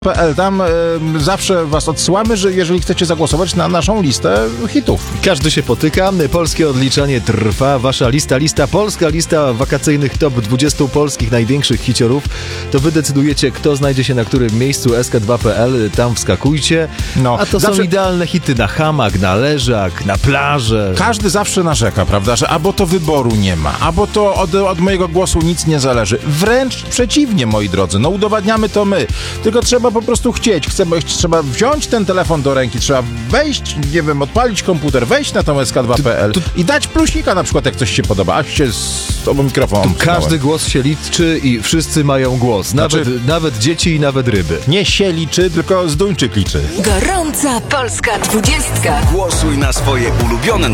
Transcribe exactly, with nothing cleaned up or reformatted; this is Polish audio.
.pl. Tam y, zawsze was odsyłamy, że jeżeli chcecie zagłosować na naszą listę hitów. Każdy się potyka, polskie odliczanie trwa, wasza lista, lista, polska lista wakacyjnych top dwudziestu polskich największych hiciorów. To wy decydujecie, kto znajdzie się na którym miejscu. S K dwa kropka P L, tam wskakujcie. No, A to zawsze... są idealne hity na hamak, na leżak, na plażę. Każdy zawsze narzeka, prawda, że albo to wyboru nie ma, albo to od, od mojego głosu nic nie zależy. Wręcz przeciwnie, moi drodzy, no udowadniamy to my. Tylko trzeba po prostu chcieć. Chcemy, trzeba wziąć ten telefon do ręki, trzeba wejść, nie wiem, odpalić komputer, wejść na tą S K dwa kropka P L i dać plusika na przykład, jak coś się podoba. Aż się z tobą mikrofon. Każdy głos się liczy i wszyscy mają głos. Nawet, Znaczy... nawet dzieci i nawet ryby. Nie się liczy, tylko z Duńczyk liczy. Gorąca Polska dwudziestka. Głosuj na swoje ulubione